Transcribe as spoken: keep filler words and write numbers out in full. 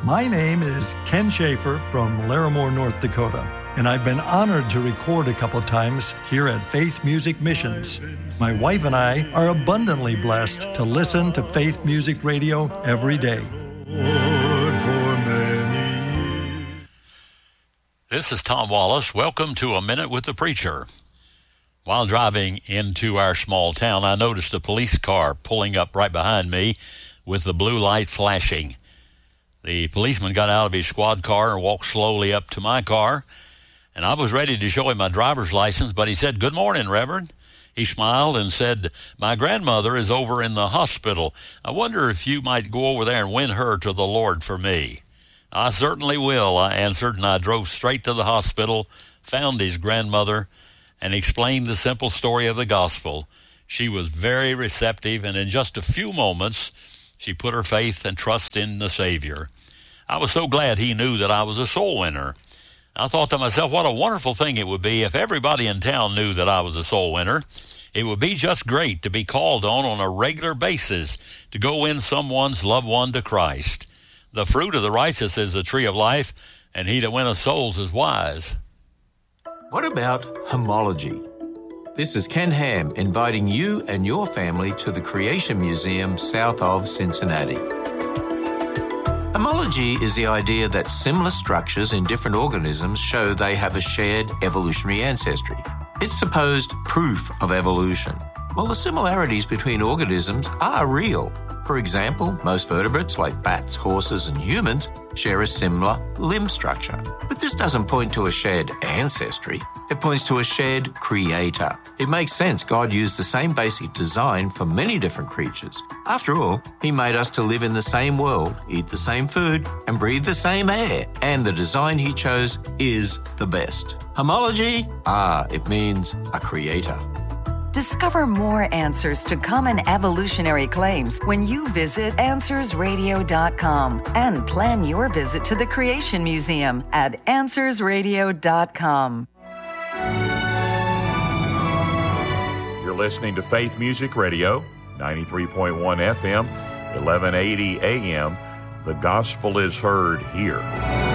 My name is Ken Schaefer from Larimore, North Dakota, and I've been honored to record a couple times here at Faith Music Missions. My wife and I are abundantly blessed to listen to Faith Music Radio every day. This is Tom Wallace. Welcome to A Minute with the Preacher. While driving into our small town, I noticed a police car pulling up right behind me with the blue light flashing. The policeman got out of his squad car and walked slowly up to my car, and I was ready to show him my driver's license, but he said, "Good morning, Reverend." He smiled and said, "My grandmother is over in the hospital. I wonder if you might go over there and win her to the Lord for me." "I certainly will," I answered, and I drove straight to the hospital, found his grandmother, and explained the simple story of the gospel. She was very receptive, and in just a few moments, she put her faith and trust in the Savior. I was so glad he knew that I was a soul winner. I thought to myself, what a wonderful thing it would be if everybody in town knew that I was a soul winner. It would be just great to be called on on a regular basis to go win someone's loved one to Christ. The fruit of the righteous is the tree of life, and he that winneth souls is wise. What about homology? This is Ken Ham inviting you and your family to the Creation Museum south of Cincinnati. Homology is the idea that similar structures in different organisms show they have a shared evolutionary ancestry. It's supposed proof of evolution. Well, the similarities between organisms are real. For example, most vertebrates like bats, horses, and humans share a similar limb structure. But this doesn't point to a shared ancestry. It points to a shared creator. It makes sense God used the same basic design for many different creatures. After all, he made us to live in the same world, eat the same food, and breathe the same air. And the design he chose is the best. Homology? Ah, it means a creator. Discover more answers to common evolutionary claims when you visit answers radio dot com and plan your visit to the Creation Museum at answers radio dot com. You're listening to Faith Music Radio, ninety-three point one F M, eleven eighty A M. The gospel is heard here.